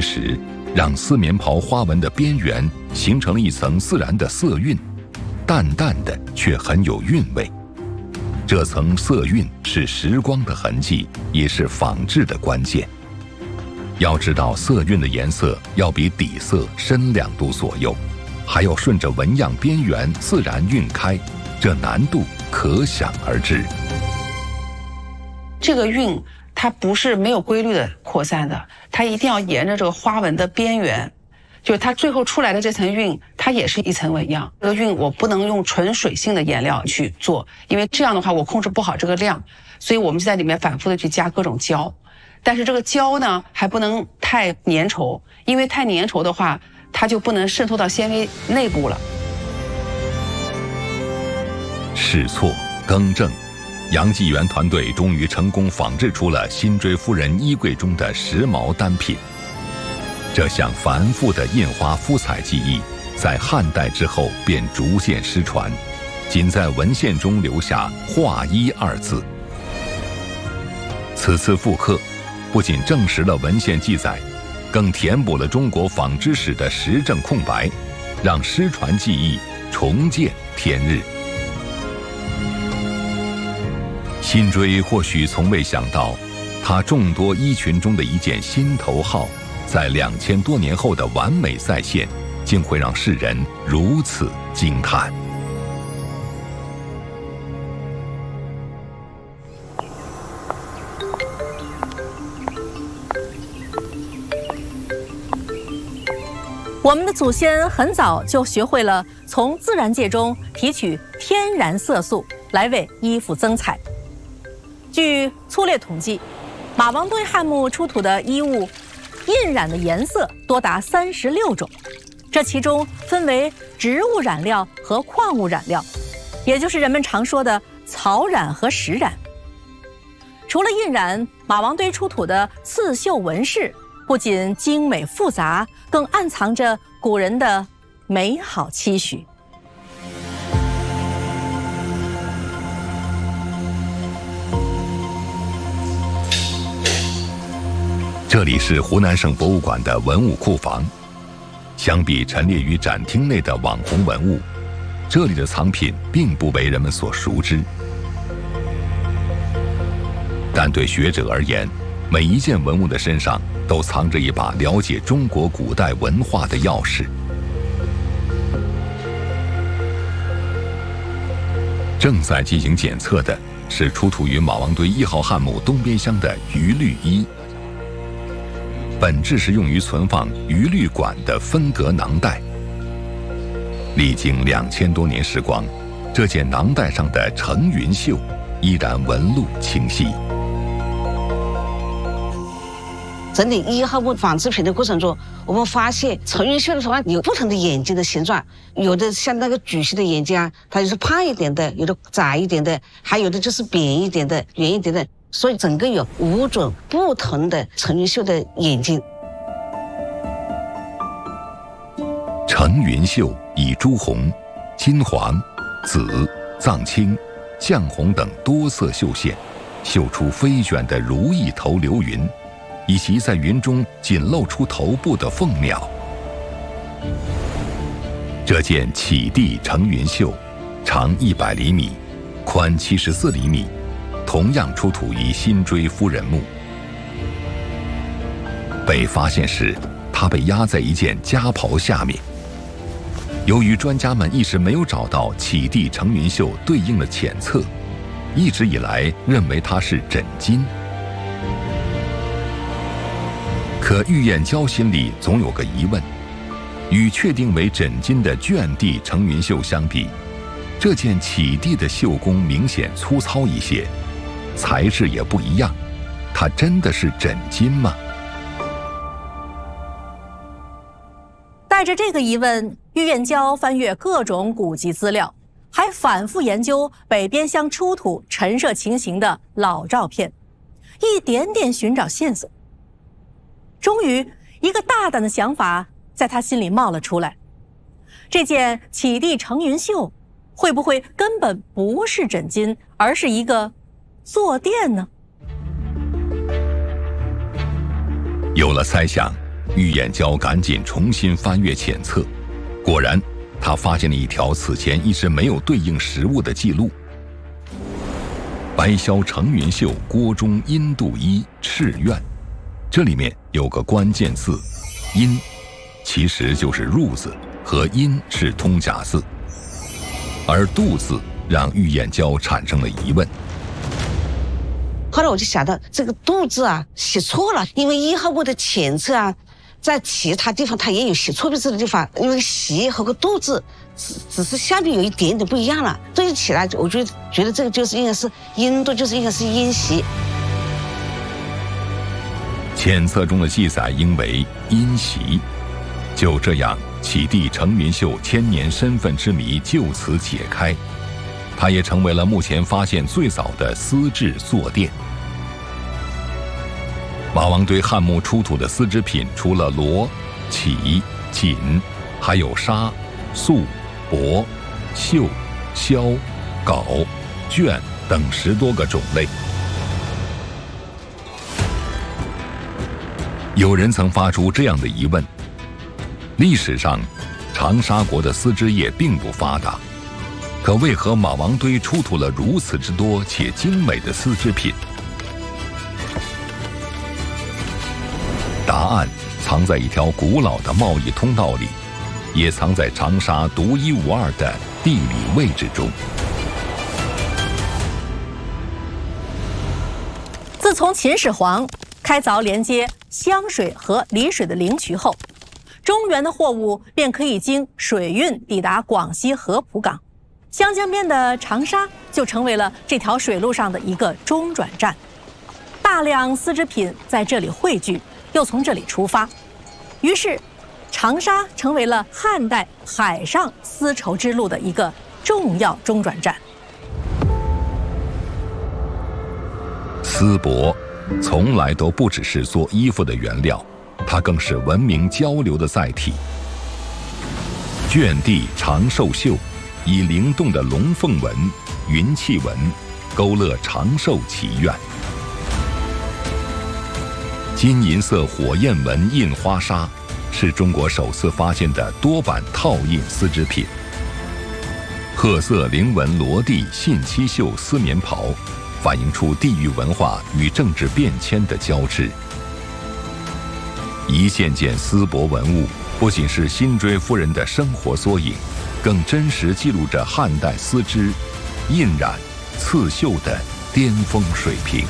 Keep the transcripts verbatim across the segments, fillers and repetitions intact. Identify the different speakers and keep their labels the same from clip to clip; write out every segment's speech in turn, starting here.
Speaker 1: 时，让丝棉袍花纹的边缘形成了一层自然的色晕，淡淡的却很有韵味。这层色晕是时光的痕迹，也是仿制的关键。要知道，色晕的颜色要比底色深两度左右，还要顺着纹样边缘自然晕开，这难度可想而知。
Speaker 2: 这个晕它不是没有规律的扩散的，它一定要沿着这个花纹的边缘，就是它最后出来的这层晕，它也是一层纹样。这个晕我不能用纯水性的颜料去做，因为这样的话我控制不好这个量，所以我们就在里面反复的去加各种胶。但是这个胶呢还不能太粘稠，因为太粘稠的话，它就不能渗透到纤维内部了。
Speaker 1: 试错更正，杨继元团队终于成功仿制出了辛追夫人衣柜中的时髦单品。这项繁复的印花敷彩技艺，在汉代之后便逐渐失传，仅在文献中留下“画衣”二字。此次复刻，不仅证实了文献记载，更填补了中国纺织史的实证空白，让失传技艺重见天日。辛追或许从未想到，他众多衣裙中的一件心头号，在两千多年后的完美再现，竟会让世人如此惊叹。
Speaker 3: 我们的祖先很早就学会了从自然界中提取天然色素来为衣服增彩。据粗略统计，马王堆汉墓出土的衣物印染的颜色多达三十六种，这其中分为植物染料和矿物染料，也就是人们常说的草染和石染。除了印染，马王堆出土的刺绣纹饰不仅精美复杂，更暗藏着古人的美好期许。
Speaker 1: 这里是湖南省博物馆的文物库房，相比陈列于展厅内的网红文物，这里的藏品并不为人们所熟知。但对学者而言，每一件文物的身上都藏着一把了解中国古代文化的钥匙。正在进行检测的是出土于马王堆一号汉墓东边厢的鱼绿衣，本质是用于存放鱼绿管的分隔囊袋。历经两千多年时光，这件囊袋上的成云绣依然纹路清晰。
Speaker 4: 整理一号墓仿制品的过程中，我们发现成云绣的图案有不同的眼睛的形状，有的像那个矩形的眼睛啊，它就是胖一点的，有的窄一点的，还有的就是扁一点的、圆一点的，所以整个有五种不同的成云绣的眼睛。
Speaker 1: 成云绣以朱红、金黄、紫、藏青、绛红等多色绣线，绣出飞卷的如意头流云，以及在云中仅露出头部的凤鸟。这件启地成云绣，长一百厘米，宽七十四厘米，同样出土于辛追夫人墓。被发现时，它被压在一件夹袍下面。由于专家们一直没有找到启地成云绣对应的浅册，一直以来认为它是枕巾。可玉燕娇心里总有个疑问，与确定为枕巾的卷地成云绣相比，这件启地的绣工明显粗糙一些，材质也不一样，它真的是枕巾吗？
Speaker 3: 带着这个疑问，玉燕娇翻阅各种古籍资料，还反复研究北边乡出土陈设情形的老照片，一点点寻找线索。终于，一个大胆的想法在他心里冒了出来：这件启地成云绣会不会根本不是枕巾，而是一个坐垫呢？
Speaker 1: 有了猜想， 玉眼娇赶紧重新翻阅浅册，果然，他发现了一条此前一直没有对应实物的记录：白霄程云秀郭中阴度一敕院，这里面有个关键字“阴”，其实就是入字，和阴是通假字，而度字让玉眼娇产生了疑问。
Speaker 4: 后来我就想到，这个度字啊写错了，因为一号墓的前册啊，在其他地方它也有写错别字的地方，因为习和个度字只只是下面有一点点不一样了，对起来我就觉得这个就是应该是阴度，就是应该是阴习。
Speaker 1: 浅册中的记载应为阴习，就这样，启帝程云秀千年身份之谜就此解开，他也成为了目前发现最早的丝制坐垫。马王堆汉墓出土的丝织品，除了罗、绮、锦，还有纱、素、帛、绣、绡、稿、绢等十多个种类。有人曾发出这样的疑问：历史上，长沙国的丝织业并不发达，可为何马王堆出土了如此之多且精美的丝织品？答案藏在一条古老的贸易通道里，也藏在长沙独一无二的地理位置中。
Speaker 3: 自从秦始皇开凿连接湘水和丽水的灵渠后，中原的货物便可以经水运抵达广西合浦港，湘江边的长沙就成为了这条水路上的一个中转站。大量丝织品在这里汇聚，又从这里出发，于是长沙成为了汉代海上丝绸之路的一个重要中转站。
Speaker 1: 丝帛从来都不只是做衣服的原料，它更是文明交流的载体。绢地长寿绣以灵动的龙凤纹、云气纹勾勒长寿祈愿。金银色火焰纹印花纱是中国首次发现的多版套印丝织品。褐色菱纹罗地信七绣丝棉袍反映出地域文化与政治变迁的交织。一件件丝帛文物不仅是辛追夫人的生活缩影，更真实记录着汉代丝织、印染、刺绣的巅峰水平。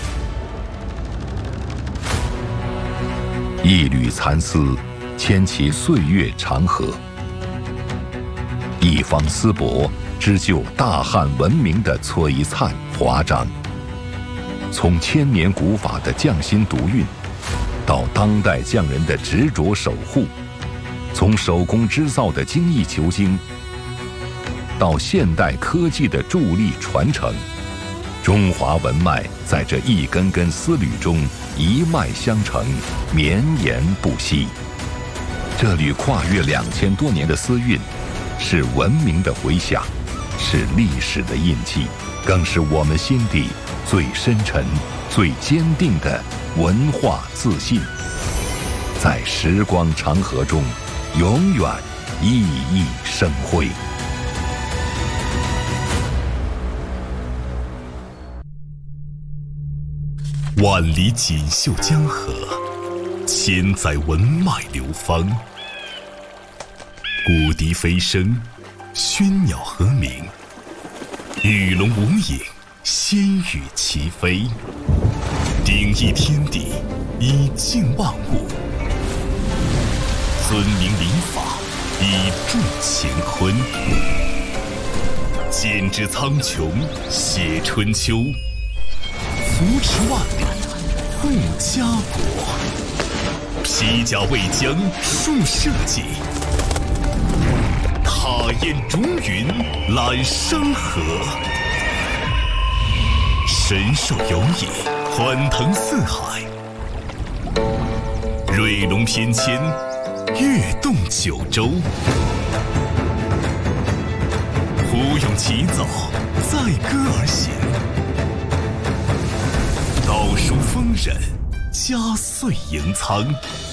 Speaker 1: 一缕蚕丝牵起岁月长河，一方丝帛织就大汉文明的璀璨华章。从千年古法的匠心独运，到当代匠人的执着守护，从手工织造的精益求精，到现代科技的助力传承，中华文脉在这一根根丝缕中一脉相承，绵延不息。这缕跨越两千多年的丝韵，是文明的回响，是历史的印记，更是我们心底最深沉、最坚定的文化自信，在时光长河中永远熠熠生辉。
Speaker 5: 万里锦绣江河，千载文脉流芳。古笛飞声，喧鸟和鸣，鱼龙无影，仙羽齐飞。鼎益天地，以静万物；尊明礼法，以助乾坤。剪纸苍穹，写春秋。扶持万里，护家国；披甲为疆，树社稷；踏雁逐云，揽山河；神兽游弋，欢腾四海；瑞龙翩跹，跃动九州；胡勇起早，载歌而行。道书丰稔，家岁盈仓。